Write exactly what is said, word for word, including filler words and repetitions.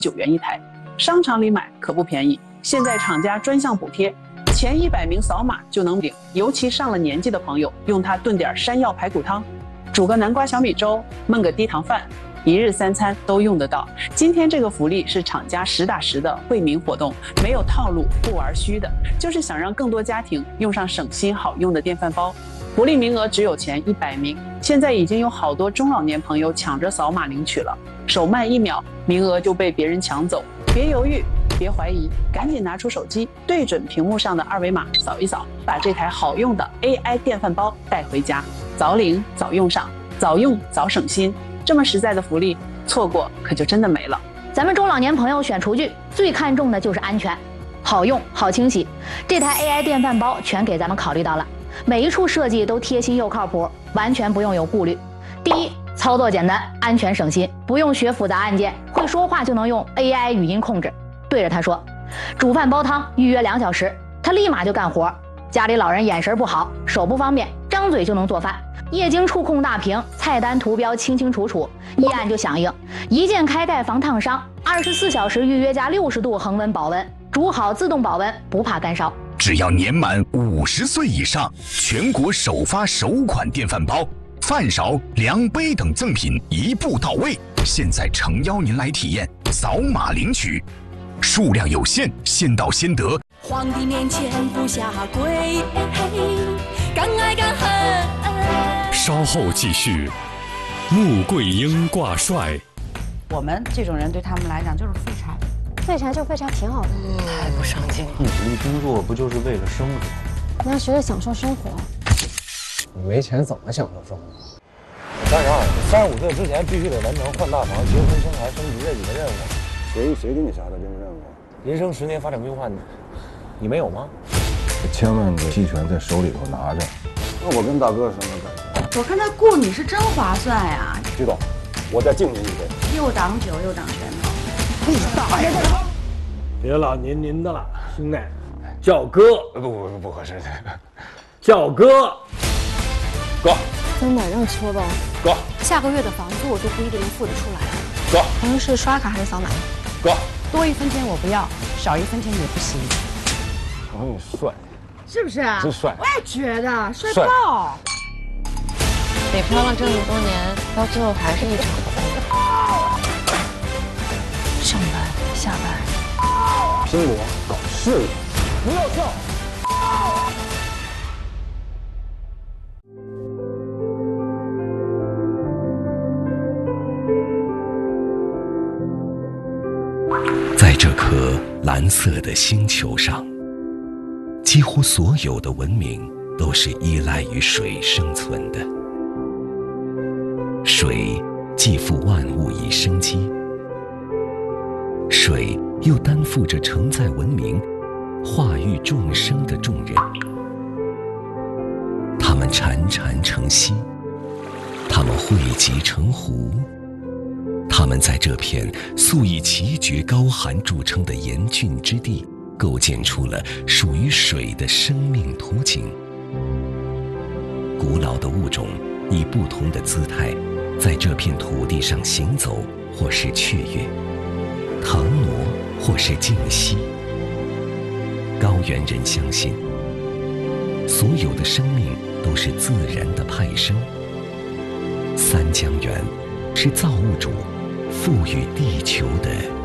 九元一台，商场里买可不便宜。现在厂家专项补贴，前一百名扫码就能领。尤其上了年纪的朋友，用它炖点山药排骨汤，煮个南瓜小米粥，焖个低糖饭，一日三餐都用得到。今天这个福利是厂家实打实的惠民活动，没有套路，不玩虚的，就是想让更多家庭用上省心好用的电饭煲。福利名额只有前一百名，现在已经有好多中老年朋友抢着扫码领取了，手慢一秒，名额就被别人抢走。别犹豫，别怀疑，赶紧拿出手机，对准屏幕上的二维码扫一扫，把这台好用的 A I 电饭煲带回家，早领早用上，早用早省心。这么实在的福利，错过可就真的没了。 咱们中老年朋友选厨具最看重的就是安全，好用好清洗，这台 A I 电饭煲全给咱们考虑到了，每一处设计都贴心又靠谱，完全不用有顾虑。第一，操作简单，安全省心，不用学复杂按键，会说话就能用 A I 语音控制，对着它说煮饭煲汤，预约两小时，它立马就干活。家里老人眼神不好，手不方便，张嘴就能做饭。液晶触控大屏，菜单图标清清楚楚，一按就响应，一键开盖防烫伤，二十四小时预约加六十度恒温保温，煮好自动保温，不怕干烧。 只要年满五十岁以上，全国首发首款电饭煲，饭勺、量杯等赠品一步到位。现在诚邀您来体验，扫码领取，数量有限，先到先得。 皇帝面前不下跪，敢爱敢恨。 稍后继续，穆桂英挂帅。 我们这种人对他们来讲就是废柴， 废柴就废柴挺好的。 太不上进了。 你努力工作不就是为了生活？ 你要学着享受生活。 你没钱怎么享受生活？ 三十二，三十五岁之前必须得完成换大房、结婚、生孩、升职这几个任务。 谁谁给你下的这个任务？ 人生十年发展规划，你没有吗？ 千万个期权在手里头拿着。 那我跟大哥什么感觉？ 我看他雇你是真划算呀！ 徐总，我再敬您一杯。 又挡酒又挡拳头， 你大爷的！别老您您的了，兄弟，叫哥。 不不不不合适， 叫哥。 哥。 真的让戳吧。 哥。 下个月的房租我就不一定能付得出来。 哥。 您是刷卡还是扫码？ 哥。 多一分钱我不要，少一分钱也不行。 我你帅， 是不是啊？ 真帅！ 我也觉得帅爆。 北漂了这么多年，到最后还是一场空。上班下班， 拼搏搞事业， 不要笑。 在这颗蓝色的星球上，几乎所有的文明都是依赖于水生存的。水既负万物以生机，水又担负着承载文明、化育众生的重任。它们潺潺成溪，它们汇集成湖，它们在这片素以奇绝高寒著称的严峻之地，构建出了属于水的生命图景。古老的物种以不同的姿态在这片土地上行走，或是雀跃、腾挪，或是静息。高原人相信，所有的生命都是自然的派生。三江源是造物主赋予地球的